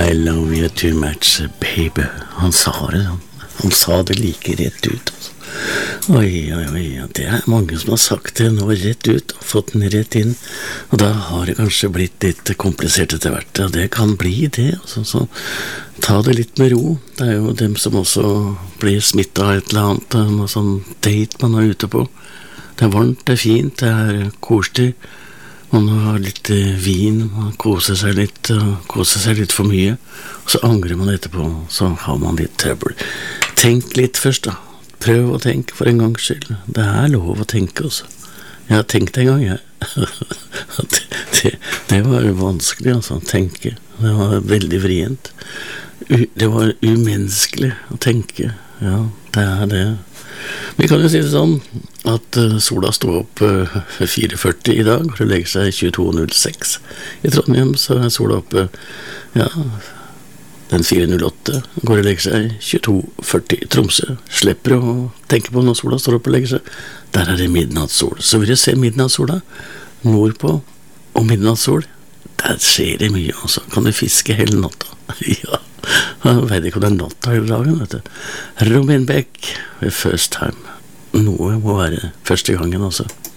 I love you too much, baby. Han sa det, han sa det like rett ut. Altså. Oi, det mange som har sagt det nå rett ut, og fått den rett inn. Og da har det kanskje blitt litt komplisert etter hvert. Ja, det kan bli det, altså. Så ta det litt med ro. Det jo dem som også blir smittet av et eller annet, noe sånn date man er ute på. Det varmt, det fint, det koselig. Man har litt vin, man koser seg litt for mye, og så angrer man etterpå, så har man litt trøbbel. Tenk litt først da. Prøv å tenke for en gangs skyld. Det lov å tenke også. Jeg har tenkt en gang, jeg. Det var jo vanskelig, altså, å tenke. Det var veldig vrient. Det var umenneskelig å tenke. Ja, det det. Vi kan jo si det sånn at sola stod opp 4:40 i dag, og det legger seg 22:06. I Trondheim så sola oppe, ja, den 4:08, går og legger seg 22:40. I Tromsø slipper å tenke på når sola står opp og legger seg. Der det midnattssol. Så vil du se midnattssola nordpå, og midnattssol, der skjer det mye, og så kan du fiske hele natta. Ja. Jeg vet ikke om det natta hele dagen, vet du. Robin Beck, First Time. Noe må være første gangen, altså.